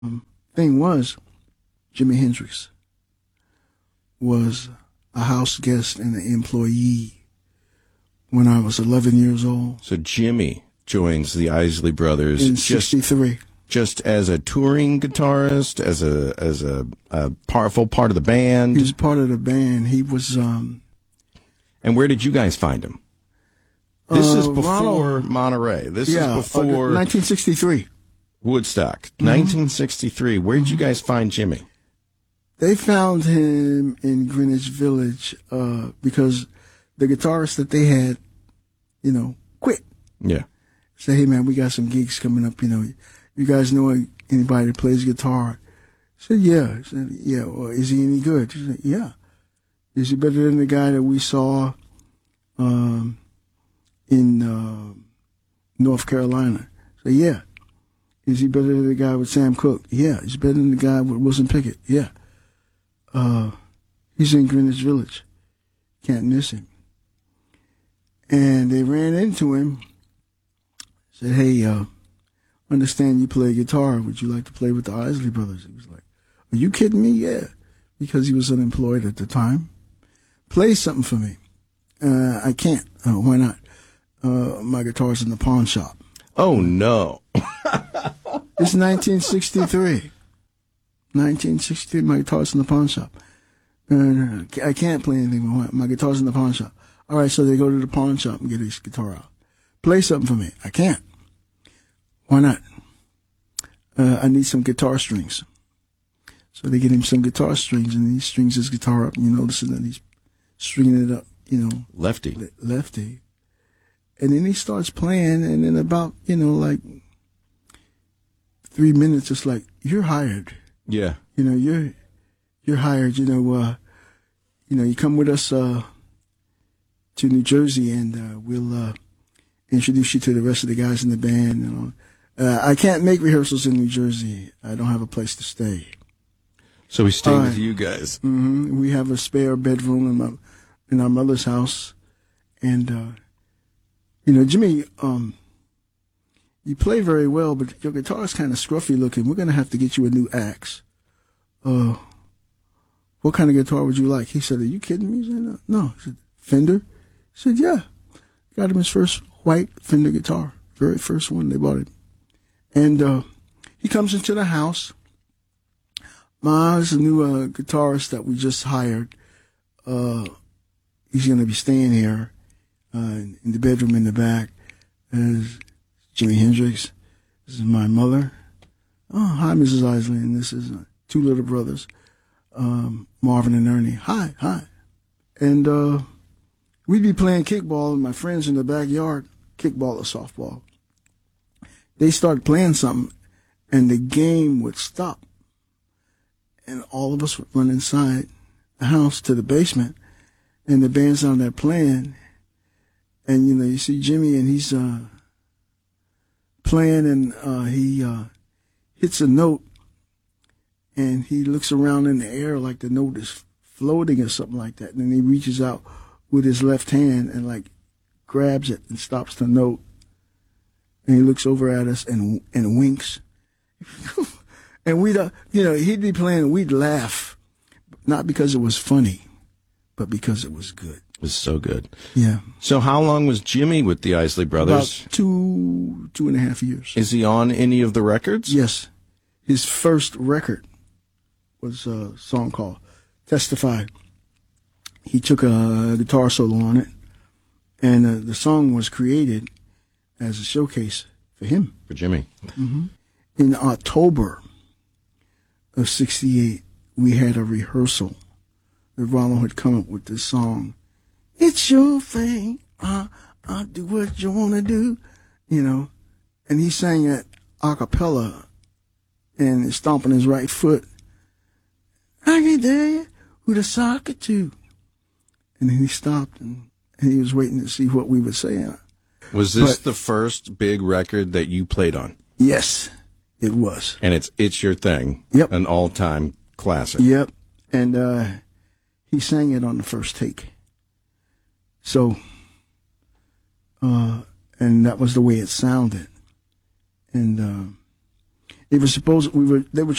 Thing was, Jimi Hendrix was a house guest and an employee when I was 11 years old. So Jimmy joins the Isley Brothers in '63. Just as a touring guitarist, as a powerful part of the band. He was part of the band. He was. And where did you guys find him? This is before Monterey. This is before 1963. Woodstock, 1963. Where did you guys find Jimmy? They found him in Greenwich Village because the guitarist that they had, quit. Yeah. Say, hey man, we got some gigs coming up. You guys know anybody that plays guitar? I said, yeah. I said, yeah. Well, is he any good? She said, yeah. Is he better than the guy that we saw in North Carolina? I said, yeah. Is he better than the guy with Sam Cooke? Yeah. He's better than the guy with Wilson Pickett? Yeah. He's in Greenwich Village. Can't miss him. And they ran into him. Said, hey, understand you play guitar. Would you like to play with the Isley Brothers? He was like, are you kidding me? Yeah. Because he was unemployed at the time. Play something for me. I can't. Why not? My guitar's in the pawn shop. Oh, no. It's 1963. 1963, my guitar's in the pawn shop. I can't play anything. My guitar's in the pawn shop. All right, so they go to the pawn shop and get his guitar out. Play something for me. I can't. Why not? I need some guitar strings. So they get him some guitar strings, and he strings his guitar up, and you notice that he's stringing it up, Lefty. Lefty. And then he starts playing, and in about, like 3 minutes, it's like, you're hired. Yeah. You're hired, you come with us to New Jersey, and we'll introduce you to the rest of the guys in the band. I can't make rehearsals in New Jersey. I don't have a place to stay. So we stay with you guys. Mm-hmm. We have a spare bedroom in our mother's house. And, Jimmy, you play very well, but your guitar is kind of scruffy looking. We're going to have to get you a new axe. What kind of guitar would you like? He said, are you kidding me? He said, no. He said, Fender? He said, yeah. Got him his first white Fender guitar. Very first one they bought him. And he comes into the house. Ma's a new guitarist that we just hired. He's going to be staying here in the bedroom in the back. There's Jimi Hendrix. This is my mother. Oh, hi, Mrs. Isley. And this is two little brothers, Marvin and Ernie. Hi. And we'd be playing kickball with my friends in the backyard, kickball or softball. They started playing something, and the game would stop. And all of us would run inside the house to the basement, and the band's down there playing. And, you see Jimmy, and he's playing, and he hits a note, and he looks around in the air like the note is floating or something like that. And then he reaches out with his left hand and, grabs it and stops the note. And he looks over at us and winks. And we'd, he'd be playing and we'd laugh. Not because it was funny, but because it was good. It was so good. Yeah. So how long was Jimmy with the Isley Brothers? About 2.5 years. Is he on any of the records? Yes. His first record was a song called Testify. He took a guitar solo on it, and the song was created as a showcase for him. For Jimmy. Mm-hmm. In October of '68, we had a rehearsal. Ronald had come up with this song. It's your thing. I'll do what you want to do. And he sang it a cappella and stomping his right foot. I can tell you who to sock it to. And then he stopped and he was waiting to see what we would say. Was this the first big record that you played on? Yes, it was. And it's your thing. Yep. An all-time classic. Yep. And he sang it on the first take. So, and that was the way it sounded. And They were